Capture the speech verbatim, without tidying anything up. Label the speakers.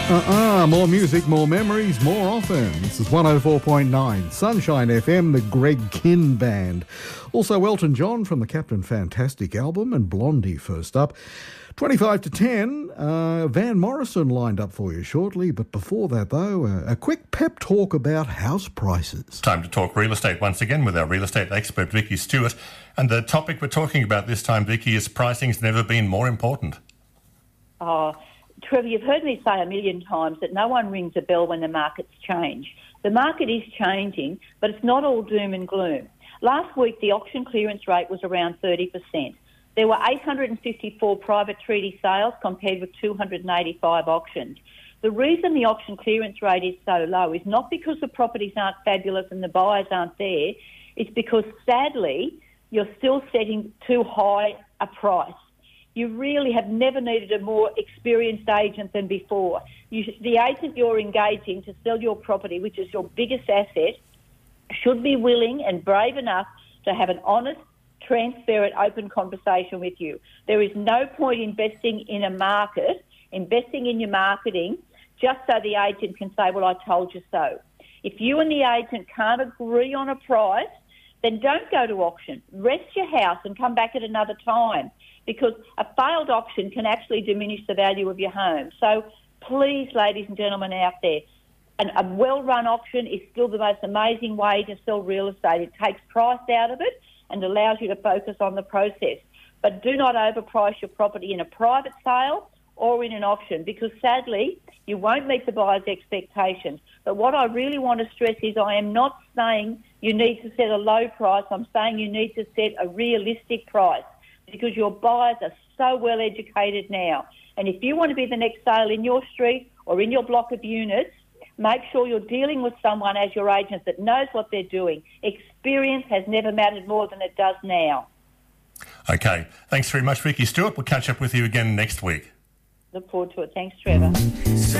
Speaker 1: Uh-uh, more music, more memories, more often. This is one oh four point nine Sunshine F M, the Greg Kinn Band. Also Elton John from the Captain Fantastic album, and Blondie first up. twenty-five to ten, uh, Van Morrison lined up for you shortly, but before that though, a, a quick pep talk about house prices.
Speaker 2: Time to talk real estate once again with our real estate expert Vicky Stewart, and the topic we're talking about this time, Vicky, is pricing's never been more important.
Speaker 3: Oh, Trevor, you've heard me say a million times that no one rings a bell when the markets change. The market is changing, but it's not all doom and gloom. Last week, the auction clearance rate was around thirty percent. There were eight hundred fifty-four private treaty sales compared with two hundred eighty-five auctions. The reason the auction clearance rate is so low is not because the properties aren't fabulous and the buyers aren't there. It's because, sadly, you're still setting too high a price. You really have never needed a more experienced agent than before. You, the agent you're engaging to sell your property, which is your biggest asset, should be willing and brave enough to have an honest, transparent, open conversation with you. There is no point investing in a market, investing in your marketing, just so the agent can say, well, I told you so. If you and the agent can't agree on a price, then don't go to auction. Rest your house and come back at another time, because a failed auction can actually diminish the value of your home. So please, ladies and gentlemen out there, an, a well-run auction is still the most amazing way to sell real estate. It takes price out of it and allows you to focus on the process. But do not overprice your property in a private sale or in an auction, because sadly, you won't meet the buyer's expectations. But what I really want to stress is I am not saying you need to set a low price. I'm saying you need to set a realistic price, because your buyers are so well educated now. And if you want to be the next sale in your street or in your block of units, make sure you're dealing with someone as your agent that knows what they're doing. Experience has never mattered more than it does now.
Speaker 2: Okay. Thanks very much, Vicky Stewart. We'll catch up with you again next week.
Speaker 3: Look forward to it. Thanks, Trevor.